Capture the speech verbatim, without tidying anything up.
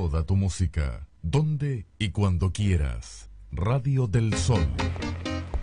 toda tu música, donde y cuando quieras. Radio del Sol.